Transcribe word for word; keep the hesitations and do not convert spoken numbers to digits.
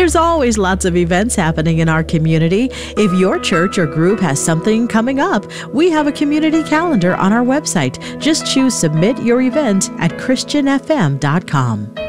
There's always lots of events happening in our community. If your church or group has something coming up, we have a community calendar on our website. Just choose Submit Your Event at Christian F M dot com.